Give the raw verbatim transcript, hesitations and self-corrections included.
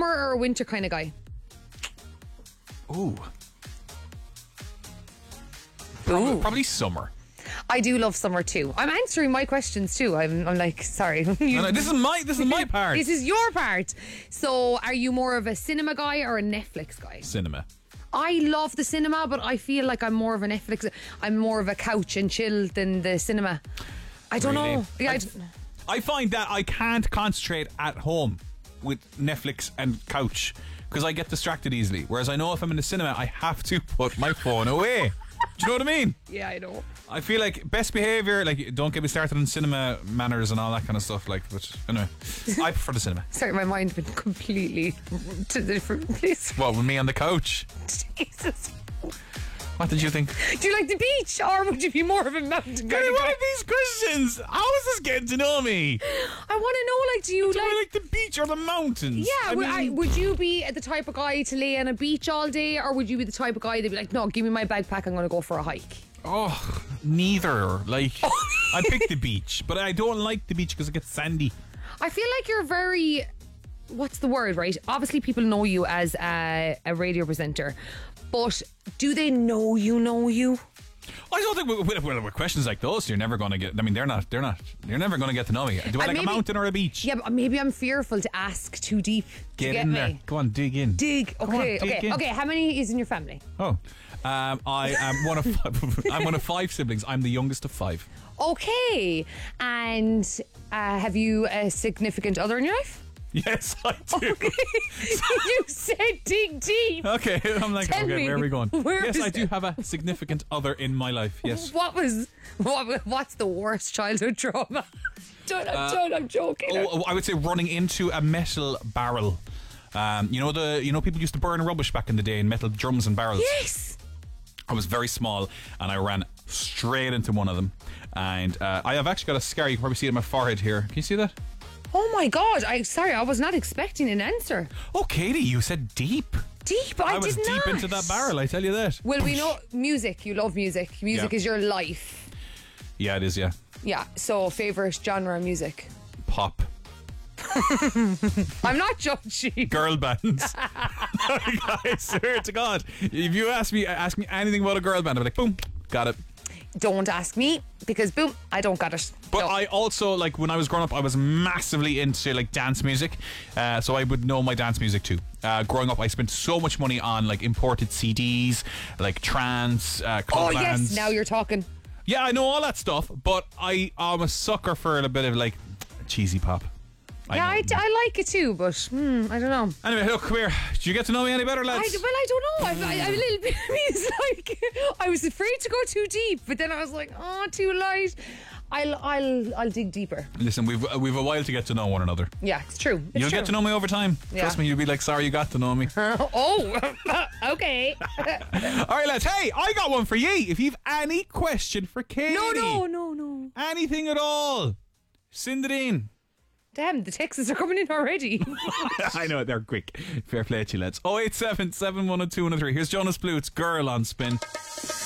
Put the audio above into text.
summer or a winter kind of guy? Ooh. Probably, Ooh. probably summer. I do love summer too. I'm answering my questions too. I'm, I'm like, sorry. No, no, this is my this is my part. This is your part. So, are you more of a cinema guy or a Netflix guy? Cinema. I love the cinema, but I feel like I'm more of a Netflix. I'm more of a couch and chill than the cinema. I don't Really? know. Yeah, I, I find that I can't concentrate at home with Netflix and couch because I get distracted easily. Whereas I know if I'm in the cinema, I have to put my phone away. Do you know what I mean? yeah, I know. I feel like best behaviour, like don't get me started on cinema manners and all that kind of stuff. Like, but anyway, I prefer the cinema. Sorry, my mind went completely to the different place. What, with me on the couch? Jesus. What did you think? Do you like the beach, or would you be more of a mountain guy? Hey, what are these questions? How is this getting to know me? I want to know, like, do you Do like? I like the beach or the mountains? Yeah, I would, I, mean, would you be the type of guy to lay on a beach all day, or would you be the type of guy that'd be like, no, give me my backpack, I'm going to go for a hike? oh, neither. Like, I pick the beach, but I don't like the beach because it gets sandy. I feel like you're very, what's the word, right? Obviously, people know you as a, a radio presenter, but do they know you know you? I don't think with, with, with questions like those, you're never going to get. I mean, they're not. They're not. You're never going to get to know me. Do I Uh, like maybe- a mountain or a beach? Yeah, but maybe I'm fearful to ask too deep Get to get in me. there. Go on, dig in. Dig. Come on, Okay, dig okay, in. okay. How many is in your family? Oh, um, I am one of. Five, I'm one of five siblings. I'm the youngest of five. Okay. And uh, have you a significant other in your life? Yes, I do. Okay. You said dig deep. Okay, I'm like, Tell okay, me, where are we going? where Yes, is I do it? have a significant other in my life. Yes. What was what? What's the worst childhood trauma? Don't, I'm, don't, I'm joking. Oh, I would say running into a metal barrel. Um, you know the you know people used to burn rubbish back in the day in metal drums and barrels. Yes. I was very small and I ran straight into one of them, and uh, I have actually got a scar. You can probably see it in my forehead here. Can you see that? Oh my God! I sorry, I was not expecting an answer. Oh, Katie, you said deep. Deep. I, I was did deep not. into that barrel. I tell you that. Well, we know music. You love music. Music Yeah. is your life. Yeah, it is. Yeah, Yeah. So, favorite genre of music? pop, I'm not judging. girl bands. I swear to God, if you ask me, ask me anything about a girl band, I'm like, boom, got it. Don't ask me because boom, I don't got it. But No. I also, like, when I was growing up, I was massively into, like, dance music. Uh, so I would know my dance music, too. Uh, growing up, I spent so much money on, like, imported C Ds, like, trance, uh, club Oh bands. yes, now you're talking. Yeah, I know all that stuff, but I, I'm a sucker for a bit of, like, cheesy pop. I Yeah, know. I, I like it too, but hmm, I don't know. Anyway, look, come here. Did you get to know me any better, I, lads? well, I don't know. I'm, I, I'm a little bit. It's like I was afraid to go too deep, but then I was like, oh, too light. I'll, I'll, I'll dig deeper. Listen, we've uh, we've a while to get to know one another. Yeah, it's true. It's You'll true. get to know me over time. Yeah. Trust me, you'll be like, sorry you got to know me. Oh, okay. All right, lads. Hey, I got one for ye. If you've any question for Katie. No, no, no, no. Anything at all. Send it in. Damn, the texts are coming in already. I know, they're quick. Fair play to you, lads. oh eight seven, seven one oh two one oh three. Here's Jonas Blue. It's Girl on Spin.